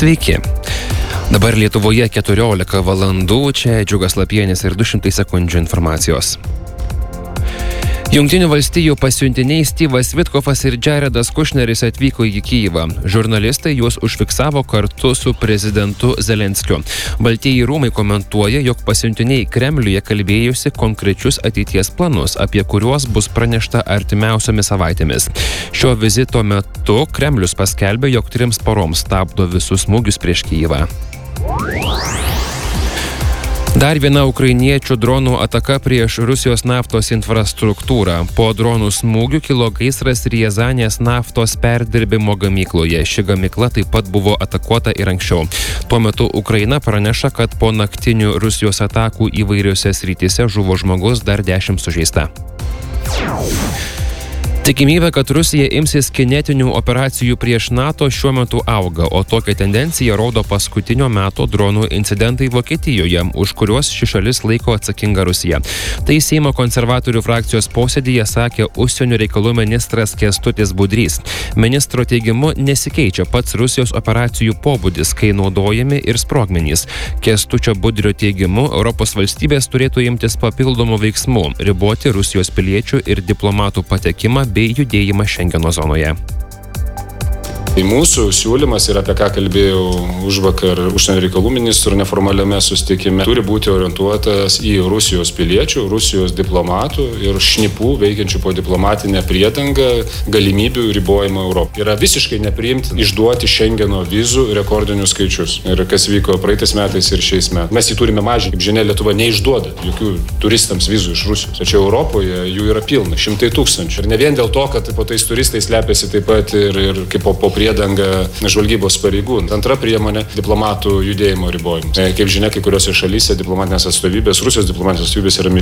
Sveiki. Dabar Lietuvoje 14 valandų, čia Džiugas Lapienis ir 200 sekundžių informacijos. Jungtinių valstijų pasiuntiniai Styvas Vitkofas ir Jaredas Kušneris atvyko į Kyjivą. Žurnalistai juos užfiksavo kartu su prezidentu Zelenskiu. Baltieji rūmai komentuoja, jog pasiuntiniai Kremliuje kalbėjusi konkrečius ateities planus, apie kuriuos bus pranešta artimiausiomis savaitėmis. Šio vizito metu Kremlius paskelbė, jog 3 paroms stabdo visus smūgius prieš Kyjivą. Dar viena ukrainiečių dronų ataka prieš Rusijos naftos infrastruktūrą. Po dronų smūgių kilo gaisras Riazanės naftos perdirbimo gamykloje. Ši gamykla taip pat buvo atakuota ir anksčiau. Tuo metu Ukraina praneša, kad po naktinių Rusijos atakų įvairiose srityse žuvo žmogus, dar 10 sužeista. Tikimybė, kad Rusija imsis kinetinių operacijų prieš NATO šiuo metu auga, o tokią tendenciją rodo paskutinio meto dronų incidentai Vokietijoje, už kuriuos ši šalis laiko atsakinga Rusija. Tai Seimo konservatorių frakcijos posėdyje sakė užsienio reikalų ministras Kęstutis Budrys. Ministro teigimu nesikeičia pats Rusijos operacijų pobūdis, kai naudojami ir sprogmenys. Kęstučio Budrio teigimu, Europos valstybės turėtų imtis papildomų veiksmų, riboti Rusijos piliečių ir diplomatų patekimą bei judėjimą Šengeno zonoje. Tai mūsų siūlymas ir apie ką kalbėjau užvakar užsienio reikalų ministrų neformaliame susitikime turi būti orientuotas į Rusijos piliečių, Rusijos diplomatų ir šnipų veikiančių po diplomatinę priedangą galimybių ribojimą Europoje. Yra visiškai nepriimtina išduoti Šengeno vizų rekordinius skaičius. Ir kas vyko praeitais metais ir šiais metais. Mes jį turime mažinti. Kaip žinia, Lietuva neišduoda jokių turistams vizų iš Rusijos. Tačiau Europoje jų yra pilna, 100 000. Ir ne vien dėl to, kad po tais turistais slepiasi taip pat ir kaip po priedanga žvalgybos pareigūnų. Antra priemonė – diplomatų judėjimo ribojimas. Kaip žinia, kai kuriuose šalyse diplomatinės atstovybės, Rusijos diplomatinės atstovybės yra